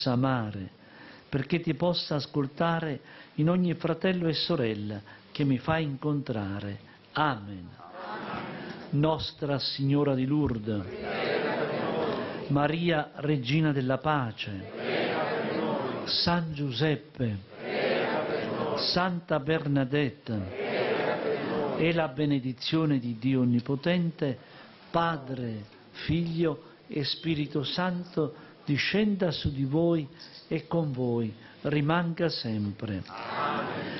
amare, perché ti possa ascoltare in ogni fratello e sorella che mi fa incontrare. Amen. Nostra Signora di Lourdes, Maria Regina della Pace, San Giuseppe, Santa Bernadette, e la benedizione di Dio Onnipotente, Padre, Figlio e Spirito Santo, discenda su di voi e con voi rimanga sempre.